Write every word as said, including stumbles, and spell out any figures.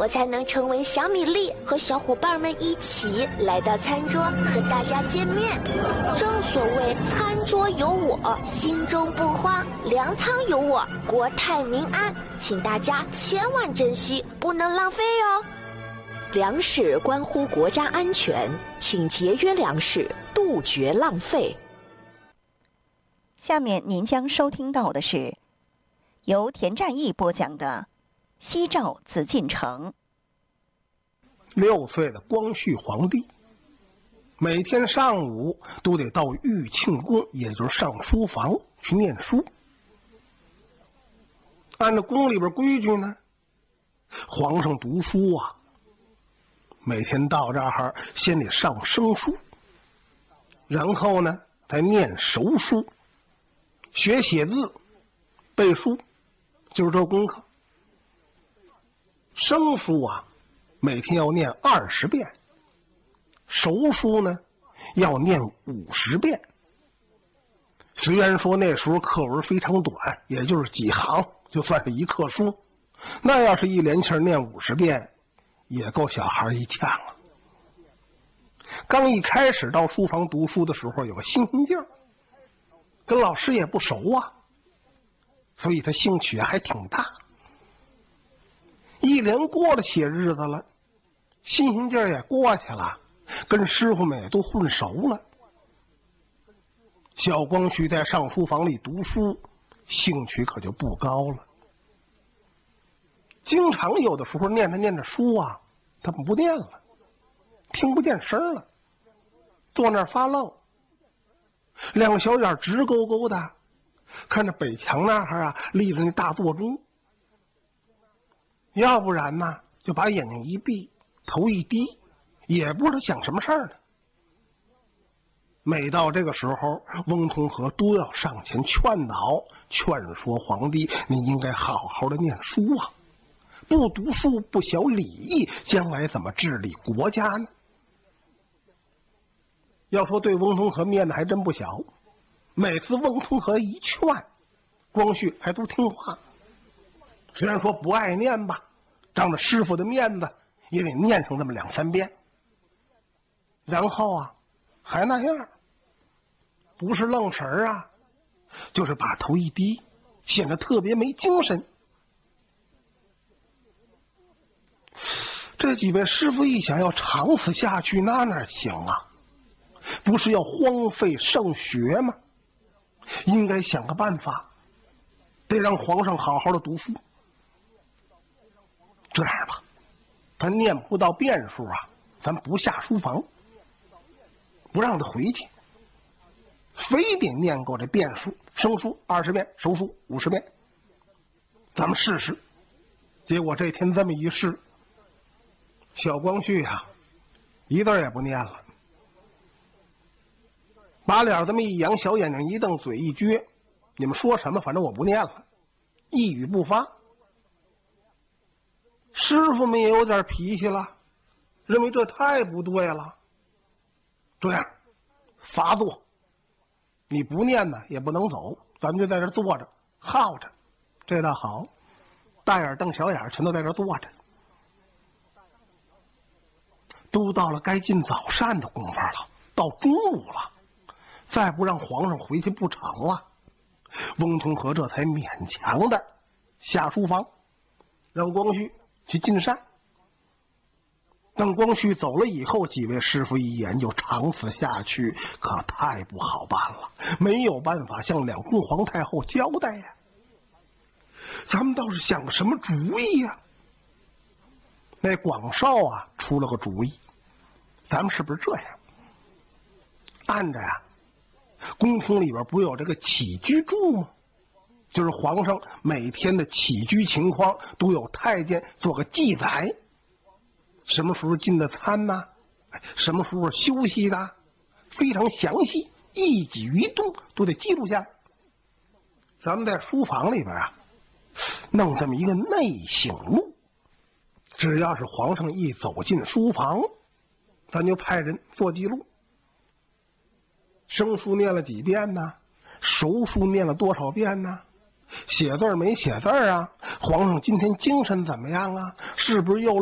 我才能成为小米粒，和小伙伴们一起来到餐桌和大家见面。正所谓餐桌有我，心中不慌；粮仓有我，国泰民安。请大家千万珍惜，不能浪费哦。 粮食关乎国家安全，请节约粮食，杜绝浪费。 下面您将收听到的是由田占义播讲的《西赵紫禁城》。 六岁的光绪皇帝每天上午都得到玉庆宫，也就是上书房去念书。按照宫里边规矩呢，皇上读书啊，每天到这儿先得上生书，然后呢再念熟书，学写字背书，就是这功课。生书啊每天要念二十遍，熟书呢要念五十遍。虽然说那时候课文非常短，也就是几行，就算是一课书，那要是一连气念五十遍，也够小孩一呛了。刚一开始到书房读书的时候，有个新鲜劲儿，跟老师也不熟啊，所以他兴趣还挺大。一连过了些日子了，新鲜劲儿也过去了，跟师傅们也都混熟了。小光绪在上书房里读书，兴趣可就不高了。经常有的时候念着念着书啊，他们不念了，听不见声了，坐那儿发愣，两个小眼直勾勾的看着北墙那儿啊立着那大座钟，要不然呢就把眼睛一闭，头一低，也不知道想什么事儿呢。每到这个时候，翁同龢都要上前劝导劝说皇帝，你应该好好的念书啊，不读书不晓礼义，将来怎么治理国家呢？要说对翁同龢面子还真不小，每次翁同龢一劝，光绪还都听话。虽然说不爱念吧，仗着师傅的面子也得念上这么两三遍，然后啊还那样，不是愣神儿啊，就是把头一低，显得特别没精神。这几位师傅一想，要长此下去那哪行啊，不是要荒废圣学吗？应该想个办法，得让皇上好好的读书。这样吧，他念不到遍数啊，咱不下书房，不让他回去，非得念够这遍数，生书二十遍，熟书五十遍，咱们试试。结果这天这么一试，小光绪啊一字也不念了，把脸这么一扬，小眼睛一瞪，嘴一撅，你们说什么反正我不念了，一语不发。师傅们也有点脾气了，认为这太不对了。这样罚坐，你不念呢也不能走，咱们就在这坐着耗着。这倒好，大眼瞪小眼全都在这坐着。都到了该进早膳的功夫了，到中午了，再不让皇上回去不成了。翁同龢这才勉强的下书房，让光绪去进膳。等光绪走了以后，几位师傅一研究，长此下去可太不好办了，没有办法向两宫皇太后交代呀。咱们倒是想个什么主意呀？那广绍啊出了个主意，咱们是不是这样？按着呀，宫廷里边不有这个起居注吗？就是皇上每天的起居情况都有太监做个记载，什么时候进的餐呢、啊？什么时候休息的，非常详细，一举一动都得记录下来。咱们在书房里边啊，弄这么一个内省录，只要是皇上一走进书房，咱就派人做记录。生书念了几遍呢？熟书念了多少遍呢？写字没写字啊？皇上今天精神怎么样啊？是不是又